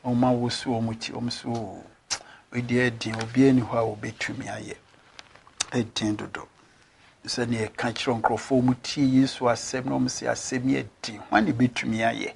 Oma wosu omuti omso we dey din obi ani ho a obetumi aye edin dodo se ne ka kiro nkrofo muti Yesu asem no mse asem ye din wani betumi aye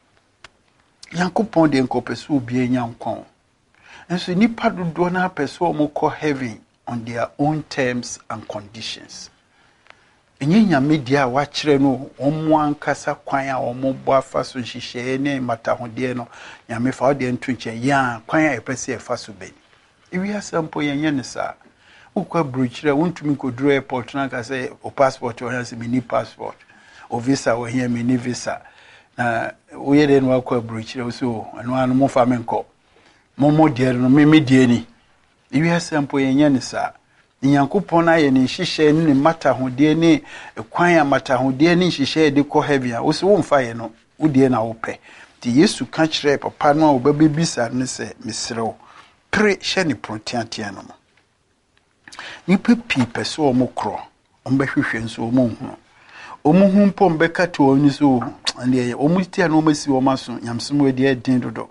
Yankopon de nkopeso obi enyankon enso nipa dodo na peso omukọ heaven on their own terms and conditions Enyinya media wa kire no omo ankasa kwan a omo bo afa so hihye ne matahode no nyame fa ode ntunche ya kwan a epese efa so beni Iwi asampo yenye ne sa ukwa bruchire wontumi koduru airport na ka say o passport o yanse mini passport o visa o here mini visa na we dey no akwa bruchire so anu anu mo fa menko momo de no meme de ni Iwi asampo yenye ne sa Nyankopon aye ne hihye ne matahode ne kwan a matahode ne hihye de ko heaven a wo se wo mfa ye no wo de na wo pe ti Yesu ka kire papa no a obabebisa ne se mesrew pre hye ne protiatia no nipa pi pese o mokro ombehwehwe nso o monhu o monhu mpo mbeka to oni so ande o mutia no masi o maso nyamsem we de din dodo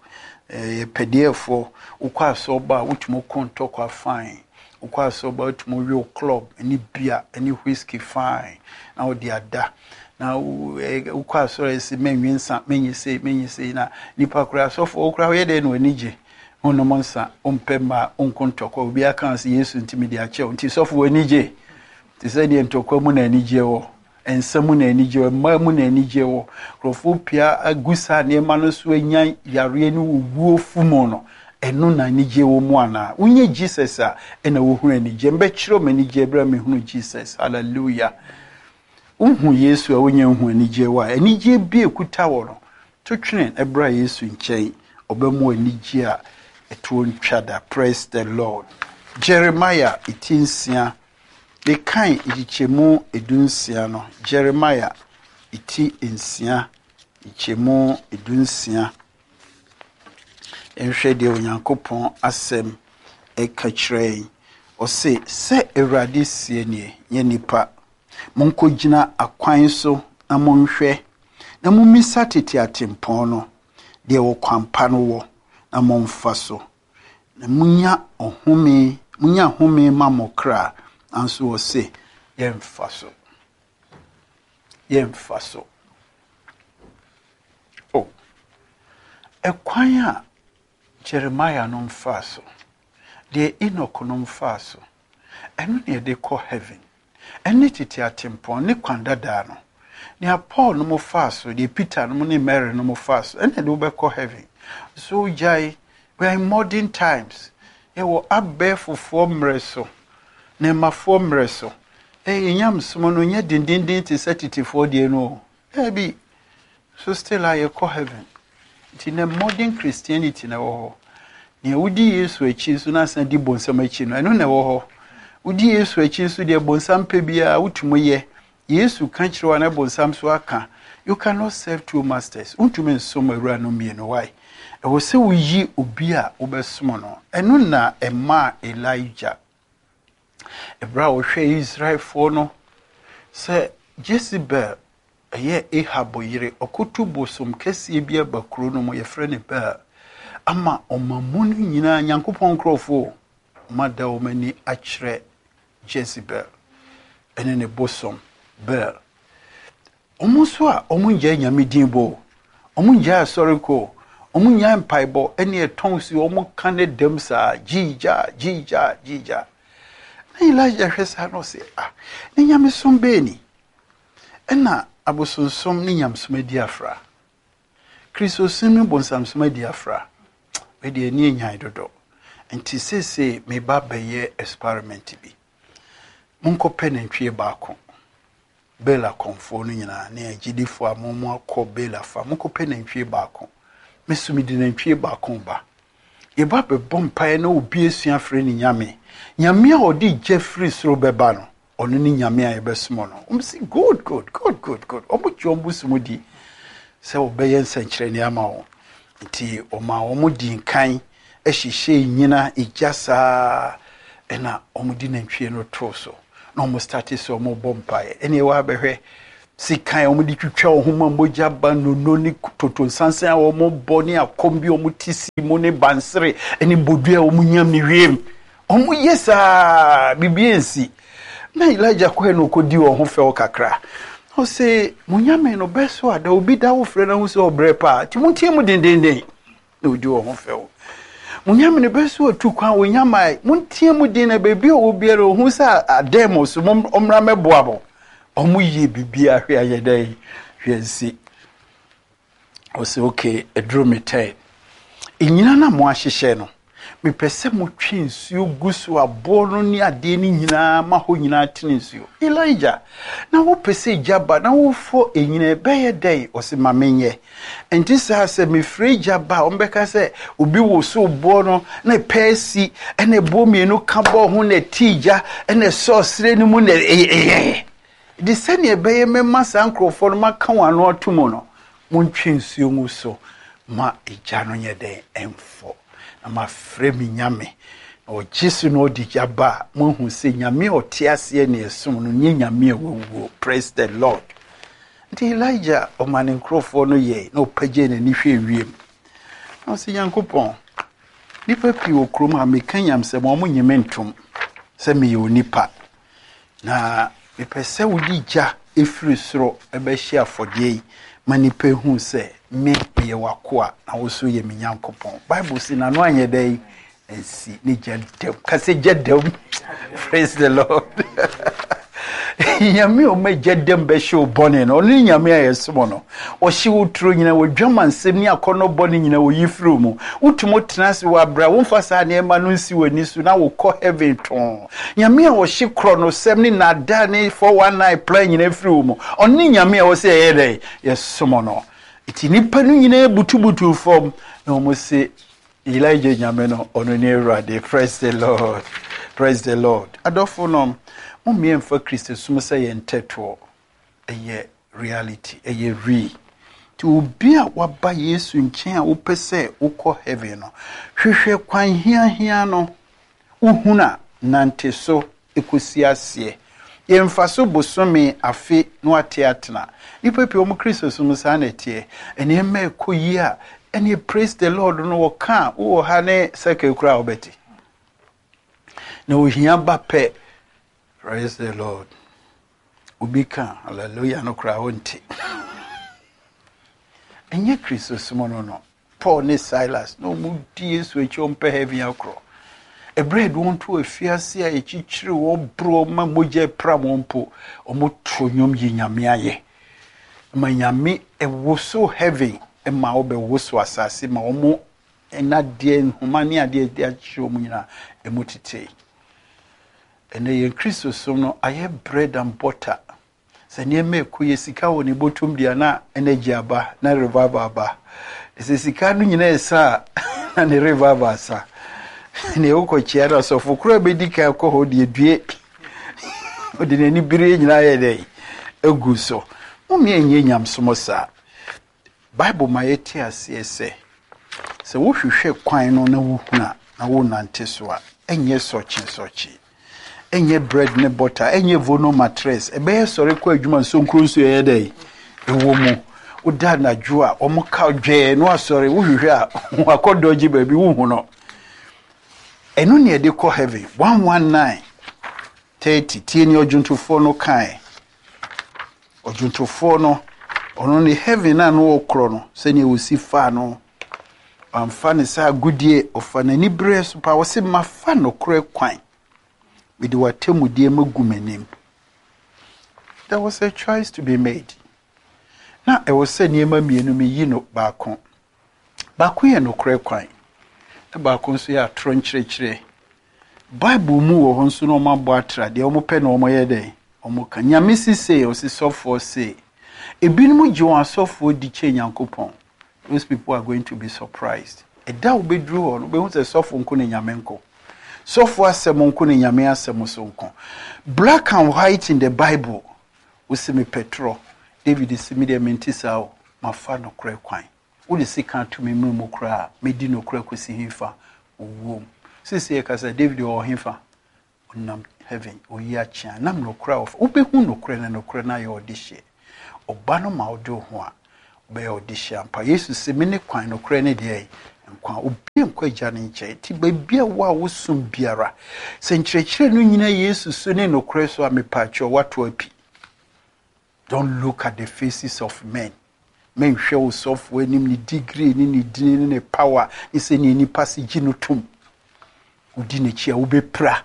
pedefo ukwa so ba utumo konto kwa fine ukwa so ba utumo wi club any beer any whiskey fine na o de ada na ukwa so esi menwensa menyise na nipa kura so fo okura we de no anije ono monsa ompema onkontoko obi aka se Yesu ntimi de ache nti sofo anije ti se de ntokwa mu na anije wo ensamu na anije wo mamu na anije wo krofo pia agusa ne ma no so anya yare ni wuguo fumo no eno na anije wo mu ana unye Jesus a ena wo hunu anije mbe kiro manije bra me hunu Jesus hallelujah unhu Yesu a unye hu anije wa anije bi ekuta wo no twetwene ebra Yesu nkyai obamu anije a etuonchada praise the Lord Jeremiah 18 the kind ichemu edunsia no Jeremiah 18 ichemu edunsia enhwe de Onyankopon asem ekachirei o se Ewrade sie nie nye nipa monkogina akwan so na monhwe na mumisa tete atempon no de wo kwampa no wo na momfa so na munya home mamokra anso wo se yemfa so oh ekwan a Jeremiah no mfa so de Enoch no mfa so eno ne de ko heaven ene tete atempon ne kwandada no ne Paul no mfa so de Peter no ne Mary no mfa so ene de wo be ko heaven so jai we are in modern times e wo abefo mreso ne mafo mreso enyam somo no nya dindindin te certificate de no bi so still I call heaven in a modern Christianity na wo ne wudi Yesu achi so na san di bonsam achi no eno na wo wudi Yesu achi so de bonsam pe bia wutumo ye Yesu kan kire na bonsam so aka you cannot serve two masters untume nso mawura no mie no why e wo se wuyi obi a obesomo no eno na ema Elijah ebra wo hwe Israel for no se Jezebel eye Ahab yire okotu bosom kese bia bakro no mo ye frɛ ne ba ama omamunu nyina Nyankopɔn krofo mada o mani akyerɛ Jezebel ene ne bosom bel omuso a omunja nyame dinbo omunja asoriko omunya mpaibo ene etonsi omuka ne dem sa jija na Elijah hwesa no se ne nyame sombe ni ena abosonsom ne nyamsom di afra Kristo simi bonsamsom di afra we de ani nyai dodo enti sese me ba beye experiment bi monkope nantwie baako bela konfo no nyina na agidifo amomo akọ bela fa monkope nantwie baako mesumi di nantwie baako ba ye ba be bompa na obi esua frɛ ni nyame a odi Jeffrey sro beba no ono ni nyame a yebesumo no si good omo sumudi se obeye nsankyere ni ama wo nti oma omo di nkan ehihye nyina ijasa ena omo di nantwie no troso no mo start so mo bompa ene wa behwe sikan omo di twitwa ohoma moja ba no ni toto sansan a omo boni akombi omo tisi mo ne bansere eni bodua omo nyam ni wiem omo yesa bibiensi na Elijah ko no kodi wo ho fe o kakra o se munyame no beso ada obi da wo frɛ na ho se obre pa ti muntie mu dendenden na odi wo ho fe o munyame no beso atu kwan wo nyama muntie mu den na bebi o biere o hu sa ademos omra meboabo omo ye bibia hwe ayedai hwensi o se okay edro me tai enyina na mo ahyehye no me pese mo twensuo gusu abo no ni ade ni nyina ma ho nyina tensuo Elijah na wo pese jaba na wo fo enyina beye dai o se mamenye enti sa se me free jaba o mbeka se obi wo so bo no na pesi ene bo mienu ka bo ho na tija ene sosre ni mu na de sene beye memma sankrofo no maka wano atomo no montwensuo mu so ma eja no nye den emfo na ma fremi nyame o Jesu no di jaba mo hu se nyame otiase ne esum no nye nyame awuwo. Praise the Lord. Ndi Elijah o manenkrofo no ye na opagye na ni hwe wiem na se Yankopon nipa pi wo krom ha mekanyam se mo nyeme ntom se me ye onipa na me pese wudi ja efiri soro ebe hye afodie manipa hu se me ye wakoa na wo so ye me Yankopon. Bible si na no anye dai ensi ni jadem kase jadem. Praise the Lord. Nyame o me jadem be show bone no ni nyame ayesomo no o hye wotro nyina wodwama nsem ni akono bone nyina wo yifru mu utumo tenase wa bra wo mfasa na ema no nsi wani su na wo kɔ heaven ton nyame a wo hye kro no sem ni nada ni 419 plan nyina fru mu oni nyame a wo se ye dai yesomo no iti nipa no nyina butubutu fom na mo se Elijah nyame no ono ni Awurade. Praise the Lord. Praise the Lord. Adofo no mo miemfa Kristo sum say enteto eye reality eye re ti obi a waba Yesu nchen a wo pese wo kɔ heaven no hwehwe kwan hia no uhuna nante so ekosi ase yemfa so bosome afe no ateatena nipa pi omo Kristo sum sa na tie ene ema ekoyi a ene praise the Lord no wo ka wo ha ne seke kura obeti na ohia ba pe. Praise the Lord. Ubika, hallelujah, no kra wonti. Enye Kristo sumono no. Paul ne Silas no mu die Yesu echompe heaven akro. E bread won to afiase a echichiri wo bro ma moje pram wonpo. Omo tronyom yi nyame aye. Ma nyame e woso heaven e ma obe woso asase ma omo enade nhumane ade ade achi omo nyina emutite. Ene ye Kristo so no aye bread and butter. Se nieme ku yesika woni botum dia na energy aba na revival aba. Se sika no nyina esa na ne revival asa. Ne uko chiara so fukura bedika ko hodie due. Odi ne ni bire nyina ye dai. Egu so. Mumie enye nyamsomo sa. Bible ma yeti ase se wo hwehwe kwan no na wo huna na wo nante so a enye sochi. Enye bread ne butter, enye vono mattress. Ebe sori kwa adwuma nso nkronso ye dai. Ewo mu. Uda na jua, omo ka dwe no asori wo hwehwe a wakodoji baabi wo hu no. Eno ne de ko heaven 119 30 tie ni ojuntofo no kan. Ojuntofo no ono ne heaven na no okro no se ne wosi fa no. Amfa ne sa gudie ofa na ni bre so pa wo se mafa no kro kwan. With what magumenim. There was a choice to be made. Now I was saying, Yema me yino bakon. Bakuya no cray quine. The bakon say a tronchre. Bible mu or honsuno ma batra, the omopen or my day. Omoka Yamisi say or so for say. A binmu joan so for the chain and coupon. Those people are going to be surprised. A doubt be drew on, we want a soft on Yamenko. So far, Semonkuni Yamea Semosonko. Black and white in the Bible. We see me Petro. David is media mentisao. My father no cray quine. Would see can't to me mumokra. Made no crack with himfa. Womb. Sissy Casa David or himfa. Unam heaven. O yachan. Nam no cry of. Ope who no crane and no crana or dish. ɔba no ma wode wo ho a wobɛyɛ ɔde hyia mpa yesu sɛ me ne kwan nokorɛ ne deɛ nkwa obi nkɔ agya ne nkyɛn ti baabi a wo a wosum biara sɛ nkyerɛkyerɛ no nyina yesu so ne nokorɛ so a mepaakyɛ wato api. Don't look at the faces of men. Men hwɛ wo sɔfo anim ne degree ne ne dini ne ne power ne sɛ ne nipa se gye no tom wodi n'akyi a wobɛpira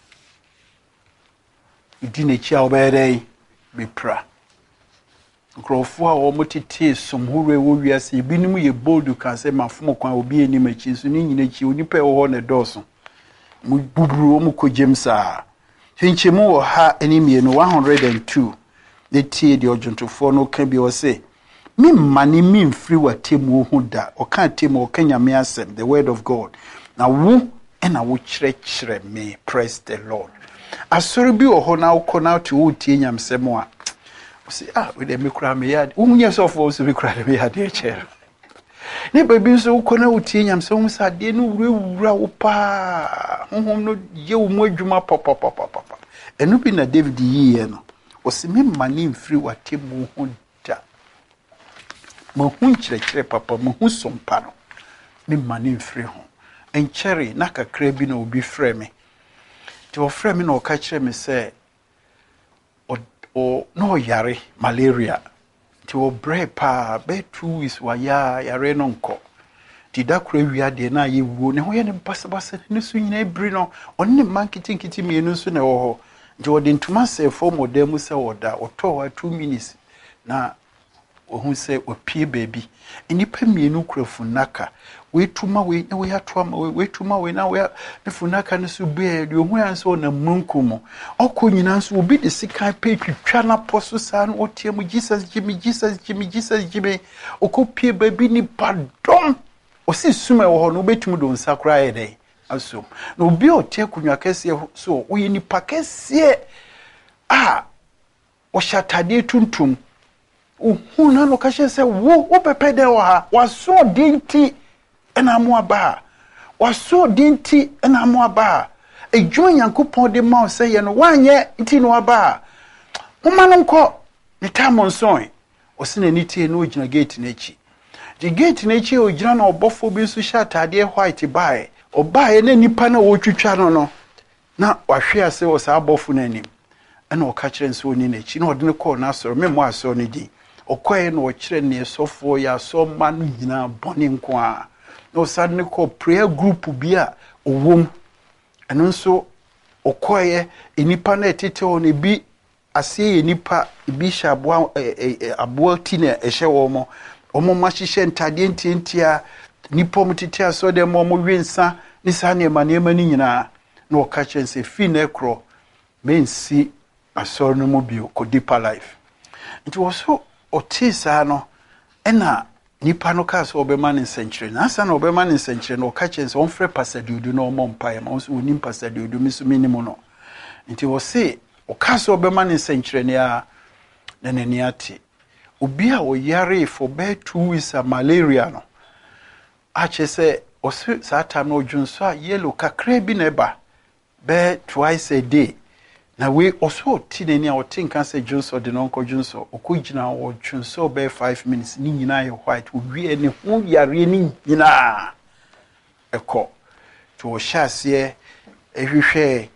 wodi n'akyi a wobɛyɛ dɛn bɛpira. Nkurɔfoɔ a wɔn tete somhore wɔ wiase ebinom yɛ bold ka sɛ mafom kwan obi anim akyi so ne nyina akyi onipa ɛwɔ hɔ na dɔɔso mu buburu wɔn kɔgyem saa hwenkyɛmu wɔ ha ani mmienu 102 ne tie deɛ ɔdwontofoɔ no ka bi wɔ sɛ me mmane me mfiri w'atemmuo ho da ɔka atemmuo ɔka nyame asɛm the word of God na wo ɛna wo kyerɛkyerɛ me. Praise the Lord. Asɔre bi wɔ hɔ na wokɔ na wote wo tie nyamsɛm a say with the micro me yard unya so for so micro me yard e chair ne baby so ko na utie nyam so hu sa de no wura wo pa honhom no ye wo mu adwuma pop enu bi na David yiye no o se me mane mfiri watemu ho da ma hu kyerɛkyerɛ papa ma hu sompa no me mane mfiri ho enkyere na kakra bi na obi frɛ me ti o frɛ me na o ka kyerɛ me sɛ o no yare malaria ti o bre pa be 2 weeks wa yare no nko ti da kura wia de na ye wuo ne ho ye ne basabasa ne so nyina ebri no on ne man kitinkiti mienu so na wo ho nti o de ntuma se fo modem se woda o to wa 2 minutes na ohun sɛ opie baby enipa mienu kura funaka we tuma we na we atoma we tuma we na we ne funaka ne so be de ohun anso na munkumo ɔkɔ nyina so obi de sika pe twitwa na poso saa no otie mu Jesus Jimmy okopie baby ni pardon osi suma wɔ hɔ no betum do nsakra yɛ dɛ aso na obi otie kunwa kɛse so oyi ni pakɛse a o shatade tuntum uhuna no kashe se wo pepede wa waso dinti ena mo aba waso dinti ena mo aba edwo Nyankopɔn de ma se ye no wanye nti no aba moma no nko ne tamon son o se na nitie no ogina gate na echi the gate na echi ogina na obofo bi so sha tade white bae obae na nipa na wo twitwa no na wahwe ase wo sa abofo na anim ena o ka kire nso oni na echi na ode ne call na asoro me mo asoro ne di okoye no okire ne sofo ya so ma no nyina bone nko a no sad ne ko prayer group bi a owom eno nso okoye enipa na etete o ne bi ase enipa bi sha aboa ti na ehye wo mo omo ma hihye ntade ntientia nipa mo tete aso de mo wensa ni sa ne ma ni nyina na okache nse fi na ekro mensi asoro no mo bi ko deeper life nti wo so otisa no ena nipa no ka so obema ne nsenkyere na asa na obema ne nsenkyere no ka chense on frɛ pasadudu no mo mpae ma so onim pasadudu mi so minimo no nti wo se o ka so obema ne nsenkyere ne a na nani ate obi a o yare for be 2 weeks a malaria no a chese o se sata no dwunso a yellow kakra bi na ba be twice a day na we also tineni a wotinka se Junso de nonko Junso okugina wo Junso be 5 minutes ni nyina ye white owie ne hu yare ni nyina eko to hyase ehwehwe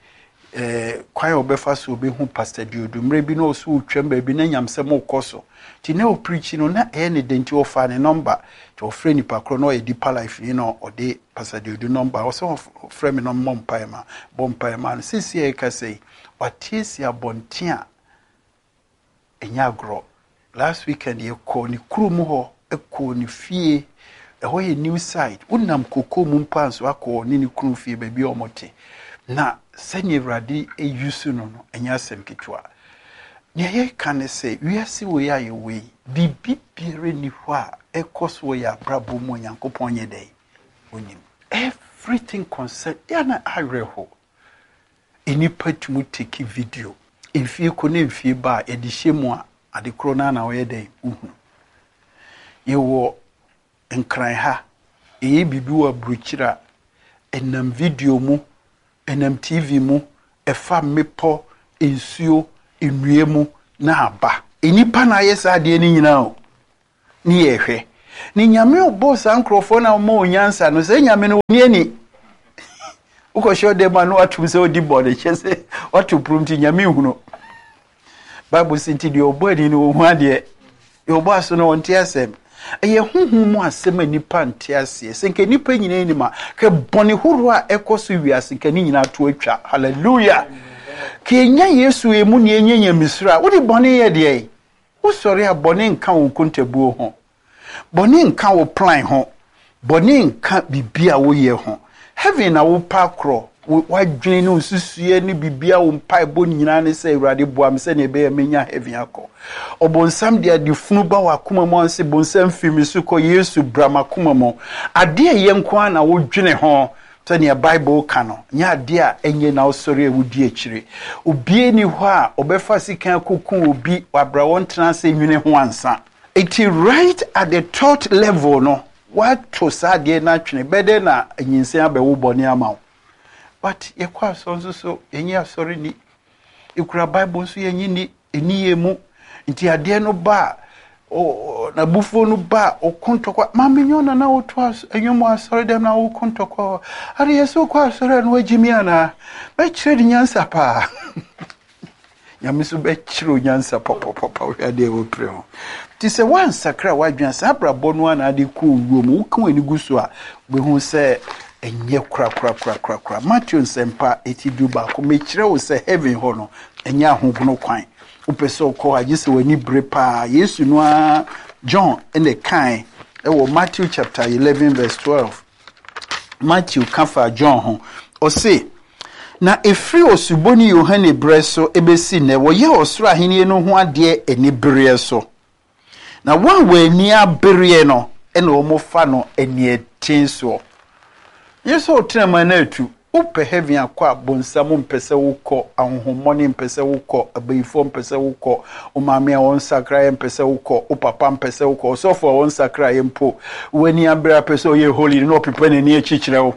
kwan obefa so obehu pastor Diodu mre bi no so twem ba bi na nyamsem ukoso ti na o preach no na ne denti ofa ne number to ofre ni pakro no e deeper life you know ode pastor Diodu number also ofre me no bompa ma no sisi e ka sei watisi abontia enyagro last weekend ye ko ni krumu ho eko ni fie eho ye new side unam koko mu mpanso akọ ni krum fie ba bi omote na senye radi eyusu no enya asem kitwa ne ye kan se wiase wo ya ye we bibi bire ni ho a ekoso ya brabo mu Nyankopon ye dai onim everything concern ya na areho enipa tumu take video enfie ko na enfie ba edihye mu a adekro na wo ye dai uhunu ye wo nkran ha bibi wa bruchira enam video mu enam TV mu efa mepo ensuo enue mu na aba enipa na ayɛ saa de ni nyina o ni yɛhwɛ ni nyame obo san krofo na mo onyansa no sɛ nyame no ni ani ukɔhwɛ de ma no atum sɛ odi bɔde kyɛ sɛ watu prumti nyame hunu Bible sinti de obo ani no hu ade e obo aso no onte asɛm eye huhu mu asɛm anipa nte ase sɛ nke nipa nyina ni ma ke bɔne horo a ɛkɔso wiase ke ni nyina to atwa hallelujah ke nya Yesu emu ne enya misura wo de bɔne yɛ de wo sɔre a bɔne nka wo kontabuo ho bɔne nka wo plan ho bɔne nka bibia wo yɛ ho heaven na wo pakro wadwene no susue ne bibia wo mpai bo nyina ne sɛ Awurade boam sɛ ne be menya heaven akɔ obonsam de adifunu ba wakoma mo anse bonsam fimi so kɔ Yesu brama koma mo ade ye nko na wo dwene ho sɛ ne Bible ka no nya ade a enye na osori ewudi akire obie ni hɔ a obefa sika kokun obi wabra won transe nwene ho ansa it is right at the third level no what to say na twene bede na nyinsen abewo bɔne ama but ye kwa so enyi asori ni ikura Bible so yenyi ni eniye mu nti ade no ba na bufo no ba okontokwa mamenyona na woto enyomo asori dem na wokontokwa ari yeso kwa asori no wagimi ana ba kyerɛ nyansa pa nyamiso be kyerɛ nyansa papa we ade wo preo ti se wan sakra wadwan sa abrabɔ no ana ade ko wuo mu woka wani guso a be hu sɛ enye kra Matthew nsempa etidu ba ko me kyerɛ wo sɛ heaven ho no enye ahogono kwan upeso ko agise wani bre pa Yesu no a John in the kind e Matthew chapter 11 verse 12 Matthew kafa John ho o say na efri osuboni Yohane breso ebesi ne wo ye osoro ahenie no ho ade eni bre so na wan we ni abere no e na o mo fa no eni etin so Yesu otrema na atu upe heaven akwa bonsam mpese wukọ ahonhomoni mpese wukọ abayifo mpese wukọ umame won sakra mpese wukọ upapa mpese wukọ sofo won sakra yempo weni abra pese o ye holy no pepe ne ni echichire wo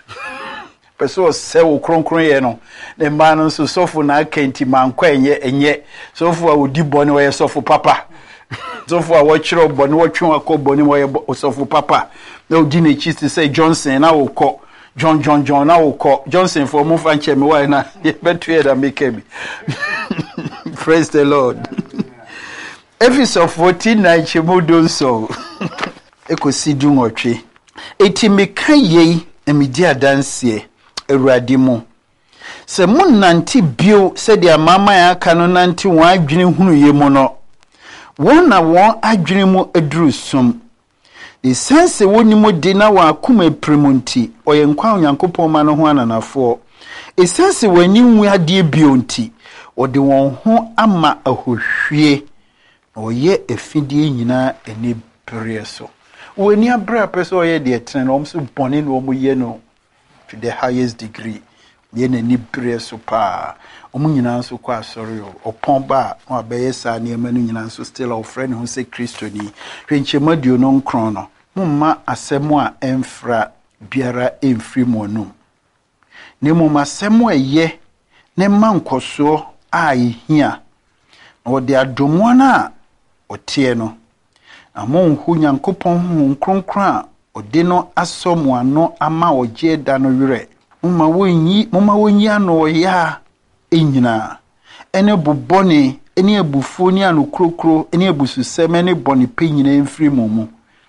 pese o se wo kronkron ye no ne ma no so sofo na akenti mankwa enye sofo a odi bone wo ye sofo papa sofo a wo chiro bone wo twen akọ bone wo ye sofo papa na odi ne chi say Johnson na wo kọ John na wo call Johnson for move and chemi why na better hear than make me. Praise the Lord. Episode 49 chemu don so. Ekosi dun otwe. Eti meka yei emidi adanse Awurade mu. Se mun nanti bio se dia mama ya aka no nanti won adwene hunu ye mu no. Won na won adwene mu aduru som. The sense woni mo de na wa akoma premonti oyenkwa onyankopon ma no ho ananafo e sense wani nwu ade bionti ode won ho ama ahohwie oye efidie nyina eni bere so wani abra person oye de tren no so bone no mo ye no to the highest degree ye na ni bere so pa omu nyina so kwa asori opon ba o abeye sa ne ma no nyina so still our friend who say Kristo ni hwenchemaduo no nkron no mumma asemu a emfra biara emfri monum ne mumma asemu eye ne mankoso a ehia o de adomo na otie no amonhu nyankopon hu nkronkron a ode no asomu ano ama oje da no werɛ mumma wonyi ano ya enyina ene bobone ene abufuo ni anokrokro ene abususɛm ene bone penyina emfri momu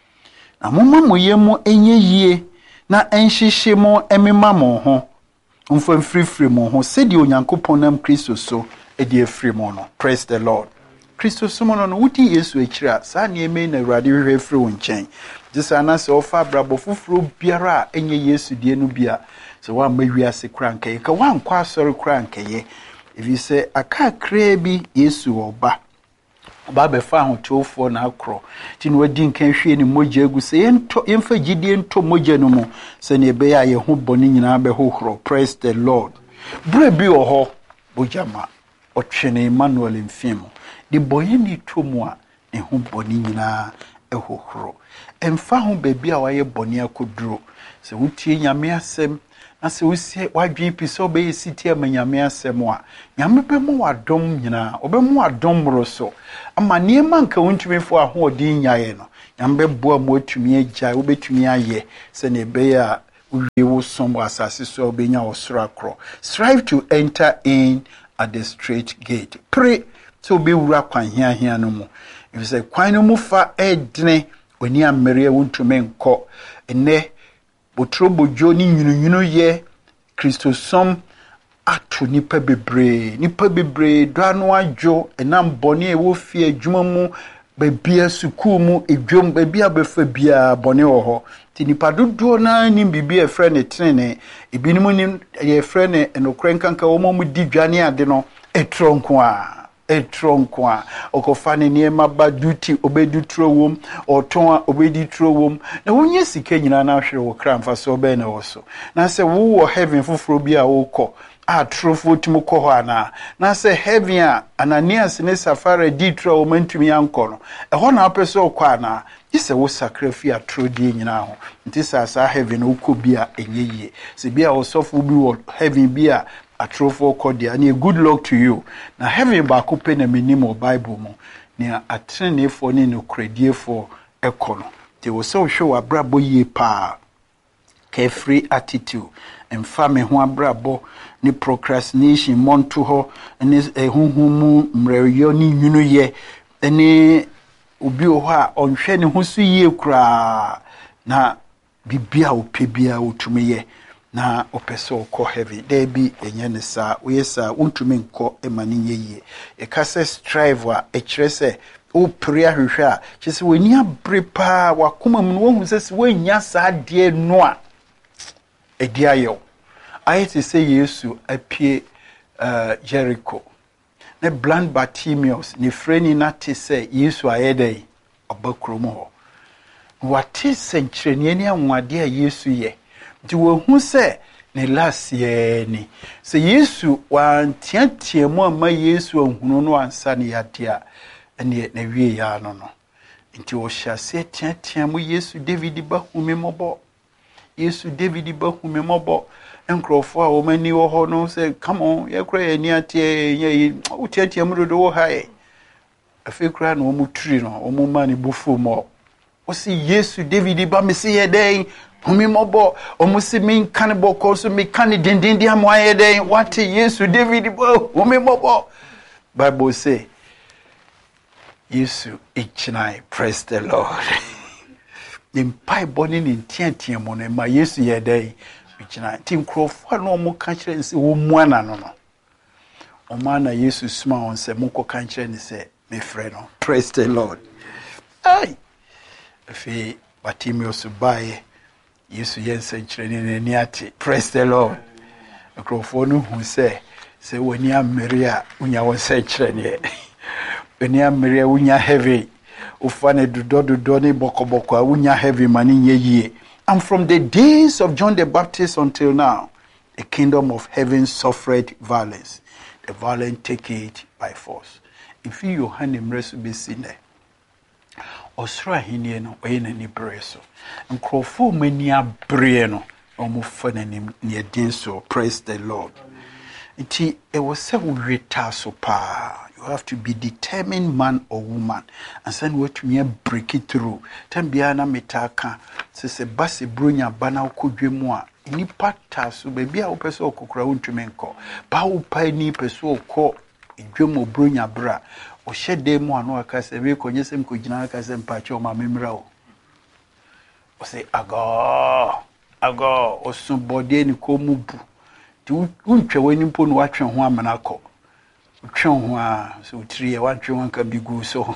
amoma moyemu enye yie na enhyehye mo emema mo ho mfamfrifri mo ho sedi onyankopon nam Kristo so edi afri mo no. Praise the Lord. Kristo so mo no wuti Yesu akira sa ne eme na Awurade hwehwe afri wo nkyɛn disa na se ofa brabo fufuro biara enye Yesu die no bia so wa mawiase krankaye ka wa nkwa asɔre krankaye evi se aka kra bi Yesu oba be fa ahotofo na akro ti no wadi nkan hwie ni mogya gu se yemfa gidie nto mogya no mu se ne be ya ye ho bɔne nyina be hohoro. Praise the Lord. Bra bi oho bojama otwene Emmanuel mfimo de boye ni to mu a ne ho bɔne nyina hohoro emfa ho ba bi a waye bɔne akoduro sɛ wotie nyame asɛm na sɛ wosie wadwen pi sɛ wobɛyɛ siti ama nyame asɛm a nyame bɛma wadom nyinaa ɔbɛma wadom mmoro so ama nneɛma nka wontumi fo ahoɔden nyaeɛ no nyame bɛboa ma watumi agyae wobɛtumi ayɛ sɛnea ɛbɛyɛ a wowie wo som wɔ asase so a wobɛnya wɔ soro akorɔ. Strive to enter in at the straight gate. Pray sɛ wobɛwura kwan hiahia no mu ɛfiri sɛ kwan no mu fa ɛdene w'ani ammereɛ wontumi nkɔ ɛnɛ botrobodwo ne nwununwunu yɛ kristosom ato nipa bebree dɔ ano adwo ɛnam bɔne a ɛwɔ fie adwuma mu baabia sukuu mu edwom baabia bɛfa biara bɔne wɔ hɔ nti nipa dodoɔ naa nim biribi a ɛfrɛ ne tenene ebinom nim yɛfrɛ ne ɛnokorɛ nkanka wɔn mu di dwane ade no ɛtrɔ nko a ɔkɔfa ne nneɛma ba duty obɛdi turo wom ɔtɔn a obɛdi turo wom na wonyɛ sika nyinaa na ahwere wɔ kra mfa so ɔbɛn na wɔ so na sɛ wowɔ heaven foforɔ bi a wokɔ a trofo tumi kɔ hɔ ana na sɛ heaven a Ananias ne Safira di turo wɔn ntumi ankɔ no ɛhɔ na apɛ sɛ ɔkɔ ana sɛ wo sakra fi atoro die nyinaa ho nti saa heaven wokɔ bi a ɛnyɛ yie sɛ bi a ɔsɔfo bi wɔ heaven bi a atrofo kɔ dia na good luck to you na heaven baako pɛ na menim wɔ Bible mu na atreneefo ne nokorɛdiefoɔ ɛkɔ no nti wo sɛ wohwɛ w'abrabɔ yie paa carefree attitude mfa me ho abrabɔ ne procrastination monto hɔ ne ehunhun mu mmerɛyɔ ne nwunuyɛ ne obi wɔ hɔ a ɔnhwɛ ne ho so yie koraa na bibia opɛ bia wotumi yɛ na opɛ sɛ ɔkɔ heaven there bi ɛnyɛ ne saa woyɛ saa wontumi nkɔ ɛma ne nyɛ yie ɛka sɛ strive a ɛkyerɛ sɛ wopere ahwehwɛ a kyerɛ sɛ w'ani abere paa wakoma mu no wohu sɛ sɛ woanya saa deɛ no a ɛdi ayɛw ayɛ te sɛ Yesu apie Jericho ne blind Bartimaeus ne frɛni na te sɛ Yesu ayɛ dɛ ɔba kurom hɔ wate sɛnkyerɛnneɛ ne anwade a Yesu yɛ nti wahu sɛ ne laseɛ ni sɛ Yesu wanteatea mu ama Yesu ahunu no ansa ne yade a ɛne na wie ya no nti wɔhyɛ ase teatea mu Yesu David ba humi mɔbɔ Yesu David ba humi mɔbɔ nkrɔfo a wɔmani wɔ hɔ no sɛ come on yɛkora yɛ ni ateɛ yɛ woteatea mu dodo wɔ ha ɛ afei kora na wɔn turi no wɔn ma ne bufo mɔ wɔsi Yesu David ba me se yɛ dɛn humi mɔbɔ wɔn si me nka ne bɔkɔ so me ka ne dendenden amu ayɛ dɛn wate Yesu David ba humi mɔbɔ Bible say Yesu ichinai praise the Lord the mpai bɔne ne nteatea mu no ma Yesu yɛ dɛn ichinai ti nkrɔfo no ɔmo ka kyerɛ nse wo muana no ɔmo ana Yesu suma wɔn sɛ mokɔ ka kyerɛ ne sɛ me frɛ no praise the Lord ai afei Bartimaeus bae Yesu yɛ nsɛnkyerɛ ne n'ani ate praise the Lord nkrɔfo no hu sɛ wani amere a unya wɔn nsɛnkyerɛ ne wani amere a unya heavy ufa ne dodo ne bɔkɔbɔkɔ a unya heavy mani nye yie. And from the days of John the Baptist until now, the kingdom of heaven suffered violence. The violent take it by force. If you hand him rest be seen there. Osra hinieno oyena ni breso. Nkrofo mani abre no omufa nanim ne din so praise the Lord. It was so reta so pa. You have to be determined man or woman and send what me break it through. Tembiana metaka se base brunya bana kodwemu a nipa taso baby a wopese okokora wontumi nkɔ ba wo pa ni pese okɔ edwemu brunya bra o hyede mu ano aka se we konye sem kogina aka se mpache o ma memra o say ago osun body ni ko mu bu ti wontwe wani mpo no watwe ho amana kɔ twwe ho a so tiri e watwe ho ka bigu so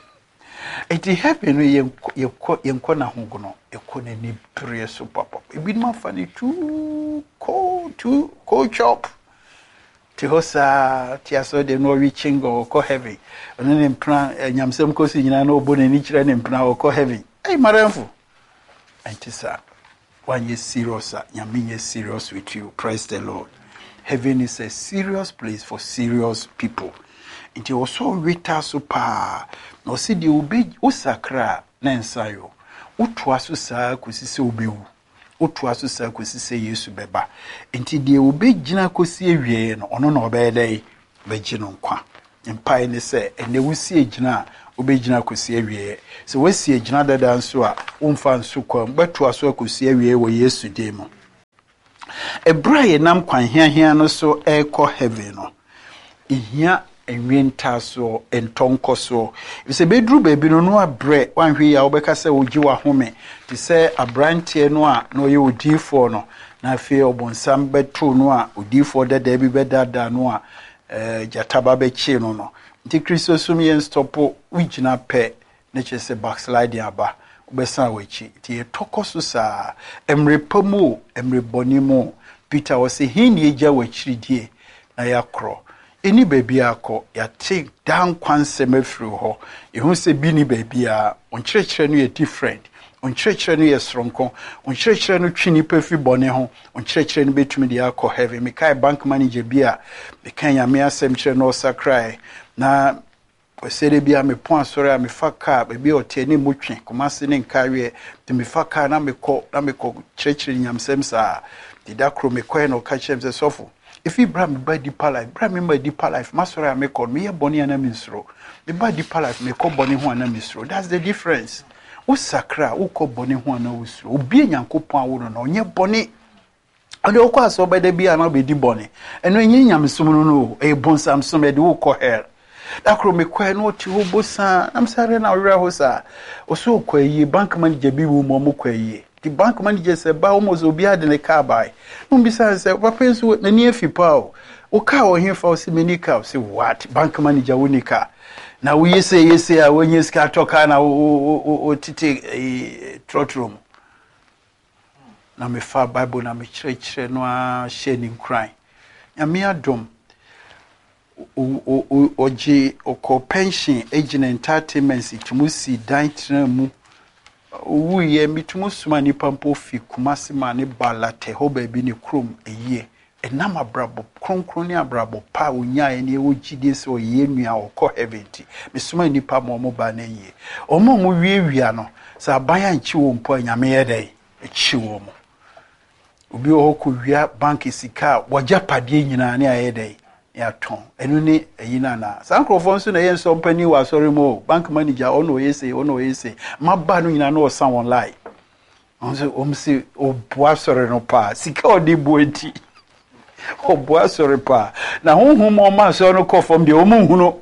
it happen yenkɔ na ho gono ekɔ na ni pere so papa ebi ma fa ni too cold chop ti hosa ti aso de no reaching go ko heavy ono ne mpra nyamsem ko si nyina na obo na ni kire ne mpra ko heavy maramfo antisa when you serious nyame is serious with you praise the Lord. Heaven is a serious place for serious people. It also rita so pa no see the obi usakra na ensayo utwa so saa kusisi obewu otu aso sa kosi se Yesu beba enti de obegyina kosi awie no ono na obeyedai begye no nkwa mpai ne se ene wusi egyina obegyina kosi awie se wasi egyina dada nso a womfa nso kwa betu aso kosi awie wo Yesu dem ebra ye nam kwan hia no so eko heaven no ihia enwenta so entonko so se bedru baby no abre wanhwe ya obeka se ogi wa home ti se abrantie no a no ye odifo no na afi obonsam betu no a odifo dada bi bedada no a jataba be chi no nti Kristo sum yen stopo wigina pe ne chese backslide aba obesa wachi ti etokoso sa emre pamu emre bonimo Peter was hin ye ja wachiridie na yakro eni baby akọ ya take down kwansem afiri ho ehun se bi ni baby a onkyerechire no ye different onkyerechire no ye sronko onkyerechire no twini pafi bone ho onkyerechire no betumi de akọ heaven mekai bank manager bi a mekan ya me asem kire no sakrai na osere bia me pon asore a me faka baby oteni mutwe komase ne nkawe te me faka na me ko kyerechire nyamsem sa didakro me kwen no ka kyerem se sofo if Ibrahim by deeper life Ibrahim by deeper life masore me call me boni ana misro me by deeper life me ko boni ho ana misro that's the difference wo sakra wo ko boni ho ana usro obi nyankopon awo no onye boni ade wo ko aso be da bia na be di boni eno enye nyamsom no e bonsam so me de wo ko her dakro me kwa no ti ho bosa am sare na wura ho sa oso ko yi bank manager bi wo mo ko yi the bank manager said ba almost obi ade ne car buy no be say papa nso na ni afipa o car o hin fa o se meni car say what bank manager woni car na we yes a wonye ska toka na o titi trotrom na me fa bible na me kire no a shedding cry ya me adom oji oko pension agent entertainment itumusi dan mu wuye mitumu suma ni pampo fi kumasi ma ne balate ho ba bi ne krom eye enam abrabo kronkron ni abrabo pa onya ene e wogide se oye nua okọ heaventi misuma ni pa mo ba na eye omo mo wiewia no sa abaya nchi wo mpo anyame ye dai echi wo mo obi o ko wia bank sika wagya pade nyina ne aye dai ya ton enu ni eyina na sankrofo nso na ye nso mpani wa sorry mo bank manager ono yese maba no nyina na o san online onse omsi oboa sorry no pa sika odi boeti oboa sorry pa na honhom o ma so no kofom de omunhuno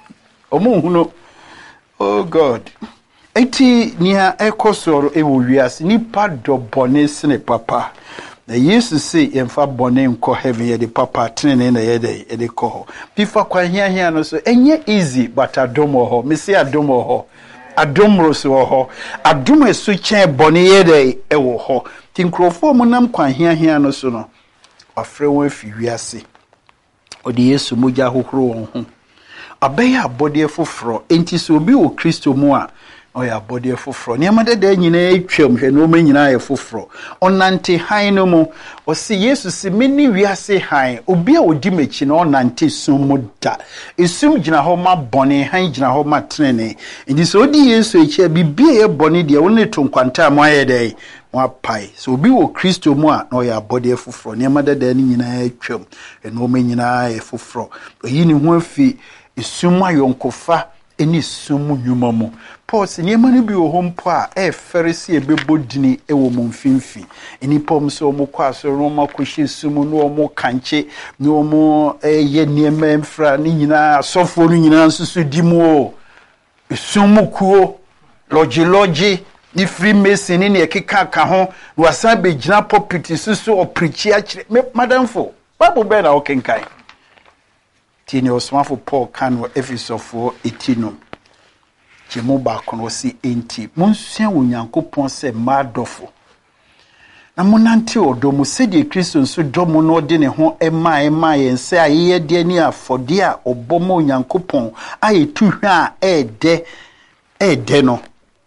oh god eti nia ekosoro ewo wiase ni pado bonese ne papa na Yesu say yemfa bone nko heaven ye de papa tene na ye de ko fifa kwa hia no so enye easy but adomo ho me say adomo ho adomro so ho adom esu chen bone ye de ewo ho tinkrofo mu nam kwa hia no so no afre won afi wiase odi Yesu moja hohoro won ho abeya abode foforo enti so obi o Kristo mu a oya body foforo niam deda nyina etwam hwe no manyina ye foforo onante han no mu o se Yesu se meni wiase han obi a odi machi na onante sum da esum gina ho ma bone han gina ho ma trene ndi so odi Yesu echi bibie ye bone de woni to nkwanta mo aye dai mo apai so obi wo Kristo mu a na oya body foforo niam deda ni nyina etwam hwe no manyina ye foforo oyi ni ho afi esum ayonkofa eni sumu nyuma mu Paul se niema no bi wo hompo a ferisi ebebodini ewo mu mfimfi eni pom so mo kwa so no makohye sumu no mo kanche no mo ye niema mfra ni nyina asofo no nyina nsusu dimu sumu kuo logi ni Freemason ni ekeka ka ho wasan be gina pulpit susu o preachi a kire madam fo Bible be na okenkai tini osmafo Paul kan wo Efesofo etino chemo ba kono si enti monsua wonyankopon se madofo na monante odomo sedi Kristo nso domo no de ne ho ema yense aye de ni afode a obomo onyankopon ayetuhwe a ede no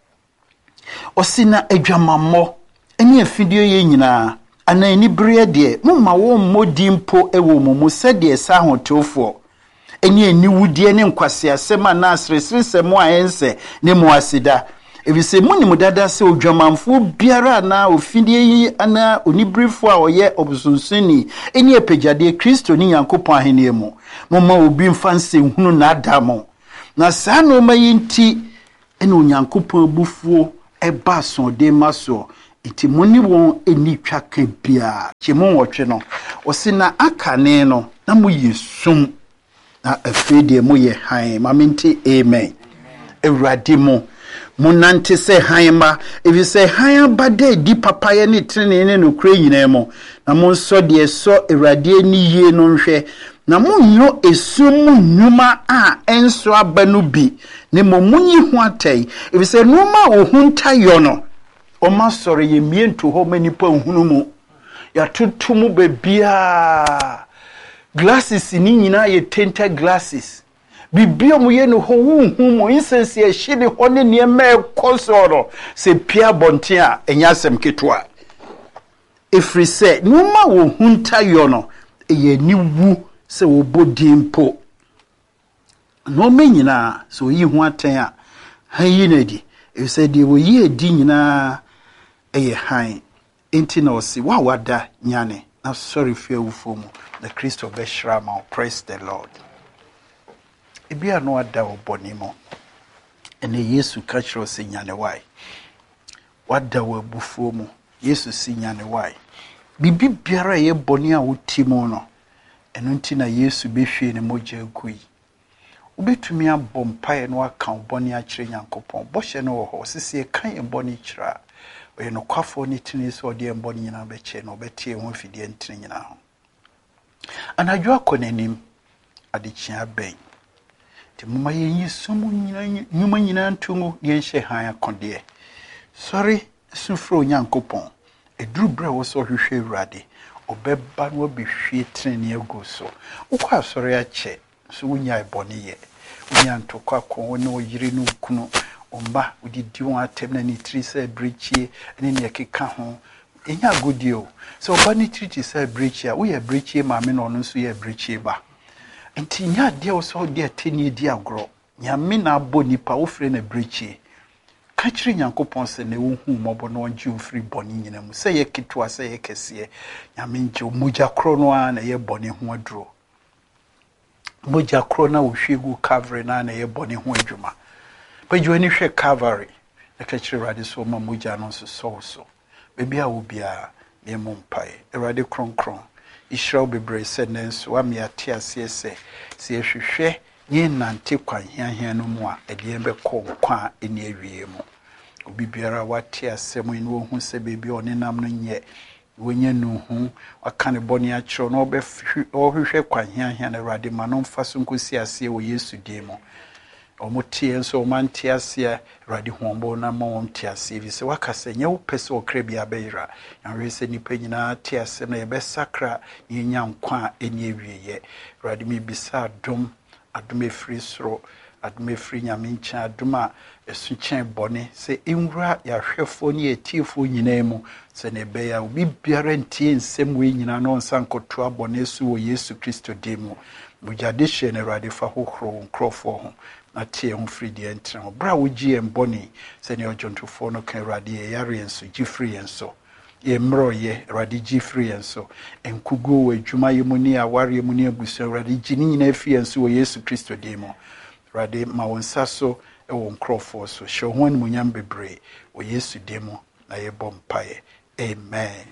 osina adwamammo eni afidie ye nyina ana eni bere de mumma wo mmodi mpo ewo mumu sedi sa hotofo eni wudie ne nkwase asema na asresresemo a ense ne mo asida If you say money mudada se odwamanfo biara na ofidie yi ana onibrifo a oye obsunsuni eni epejade Kristo ni Yankopon ahene mu momma obi mfanse hunu na adamo na saa no mayinti eni Onyankopon bufuo eba so de maso iti moni won eni twaka bia chemu wotwe no osina akane no na mo yesum na afede mo ye han mamenti amen ewrade mo munante se hanma if you say han bade di papa ye ne trene ne no kure nyina mo na mo so de so ewrade ni yie no nhwe na mo nyo esum nnuma a enso abanu bi ne mo munyi ho atai if you say no ma ohunta yo no o ma sore ye miento ho mani pa hunu mu ya tutumu be bia glasses ni nyina ye tinted glasses bibia mu ye no ho hu mo insense ye hye ho ne ne ma konsoro se pia bonten a enya asem ketwa efri se no ma wo hunta yo no ye ni wu se wo bodimpo no me nyina so yi ho aten a han yi na di e se de wo yi edi nyina eye han enti na osi wa wada nyane na sorry fear wu fomu the Christ of Beshrama. Praise the Lord. Ebia no ada obonimo ene Yesu ka kiro se nyane wai wada wo abufuo mu Yesu si nyane wai bibi biara ye boni a wotimo no eno nti na Yesu behwe ne mogya agui ubetumi abompae no aka boni a kire Nyankopon bohye no wo ho sisi kan boni kira we no kwafo ni tini so de boni nyina be che no betie ho fidie ntini nyina ho anadwo akonanim adechia ben ti mama yenyi sumu nyuma nyina ntungu yenhye han akonde sorry sufro Nyankopon eduru bra wo so hwehwe Awurade obeba no behwe trene agu so ukwa sorry ache so wunya ebone ye wunya ntokwa ko ne oyire no kunu omba udidi won atem na ni tri se breachie ne ne keka ho enya godio so oba ni tri se breachie wo ye breachie ma me no nso ye breachie ba enti nya de wo so de ateni di agro nyame na abo nipa wo fre na breachie ka kire Nyankopon se ne wo hu mobo no onje ofri boni nyina mu se ye kitwa se ye kese nyame nje moja kro no a na ye boni ho aduro moja kro na wo hwegu cover na na ye boni ho adwuma Pajo ni hwe Calvary na ka kire Awurade so ma moja no so bebi a wo bia ne mompae Awurade kronkron ishraw bebre se nenso wa me ate ase se ehwehwe nye nante kwan hiahia no mu a ede be kɔ kwa eni awie mu obi biara wate asem ni wo hu se bebi onenam no nye wonye no hu aka ne bɔne akiro no obehwehwe kwan hiahia na Awurade ma no mfa so nkosi ase wo Yesu din mu omutie nso omantie ase Awurade hombo na ma wontie ase bi se wakase nye wo pese okra bi abeyira yanwe se nipa nyina tie ase na yebesakra yenya nkwa eni awieye Awurade mi bisa adom efiri soro adom efiri nyame nkyɛn adom a esu kyɛn bɔne se enwura yahwefo ne etifo nyina mu se ne beya obi biara ntie nsɛm we nyina no nsankoto abɔne so wɔ Yesu Kristo din mu bujade hye na Awurade fa hohoro nkrɔfo ho na tie ho firi de entra bra wo gie mbɔne se ne ojontofo no kan Awurade yare enso gifri enso ye mro ye Awurade gifri enso enkugo wɔ adwuma ye mu ne aware mu ne abusu Awurade gi ne nyina afi enso wɔ Yesu Kristo din mu Awurade ma wonsa so ewo nkrɔfo so hye ho animunyam bebre wɔ Yesu din mu na ye bɔ mpae amen.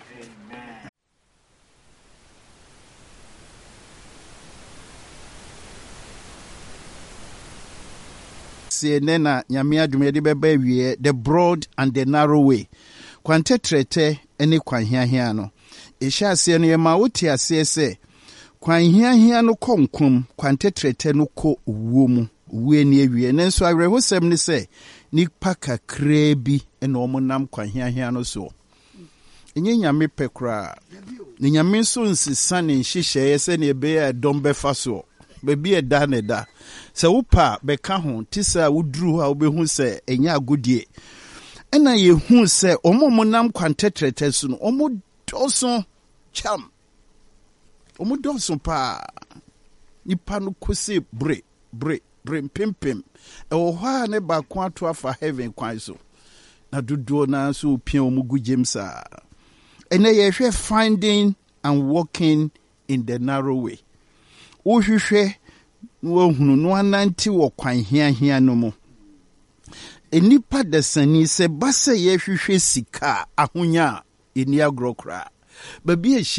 Nena nyame adwuma de beba wie the broad and the narrow way kwante trete ene kwan hiahia no ehya ase no yema wote ase se kwan hiahia no konkom kwante trete no ko wuo mu wuo ni awie nenso awerehosem ne se nipa kakra bi ene omonam kwan hiahia no so enye nyame pekra ne nyame so nsisa ne nhyehyɛ se ne ebe ya dombefa so bebi eda ne da se wopa beka ho tisa wuduru ha obehu se enya agodie ena ye hu se omomonam kwantetrete so no omodoso cham omodoso pa nipa no kose bre pimpim e wo ha ne ba kwa to afa heaven kwan so na dodoɔ na so pia omu gu James a ene ye finding and walking in the narrow way wo hwehwɛ wo hunu no ananti wo kwan hia no mu enipa desani se basa ye hwehwɛ sika ahonya eni agrokra ba bi